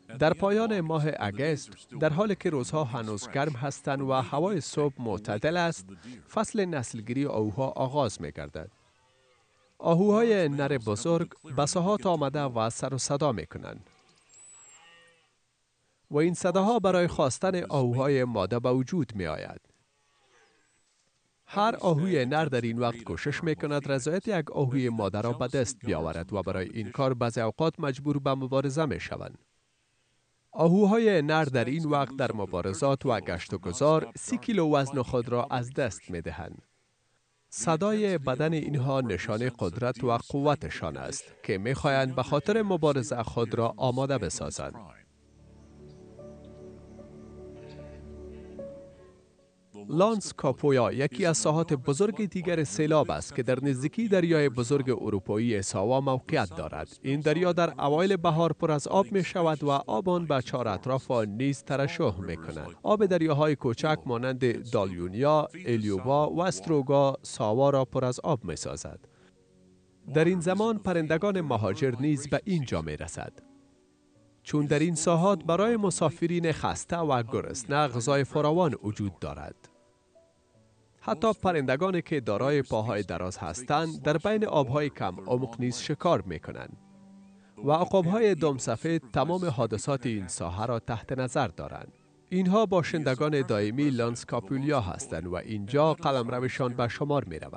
در پایان ماه اگست، در حالی که روزها هنوز گرم هستند و هوای صبح معتدل است، فصل نسلگیری آهوها آغاز می گردد. آهوهای نر بزرگ به ساحات آمده و سر و صدا می کنند. و این صداها برای خواستن آهوهای ماده به وجود می آید. هر آهوی نر در این وقت کوشش می کند رضایت یک آهوی ماده را به دست بیاورد و برای این کار بعضی اوقات مجبور به مبارزه می شوند. آهوهای نر در این وقت در مبارزات و گشت و گذار 30 کیلو وزن خود را از دست می دهند. صدای بدن اینها نشانه قدرت و قوتشان است که می خواهند به خاطر مبارزه خود را آماده بسازند. لانس کاپویا یکی از ساحات بزرگ دیگر سیلاب است که در نزدیکی دریای بزرگ اروپایی ساوا موقعیت دارد. این دریا در اوایل بهار پر از آب می شود و آب آن به چهار اطراف آن نیز ترشح می کند. آب دریاهای کوچک مانند دالیونیا، الیوبا و استروگا ساوا را پر از آب می سازد. در این زمان پرندگان مهاجر نیز به اینجا می رسد. چون در این ساحات برای مسافرین خسته و گرسنه غذای فراوان وجود دارد. حتی پرندگانی که دارای پاهای دراز هستند در بین آبهای کم عمق نیز شکار می کنند. و عقاب‌های دم سفید تمام حادثات این ساحه را تحت نظر دارند. اینها باشندگان دائمی لانس کاپولیا هستند و اینجا قلمروشان به شمار می رود.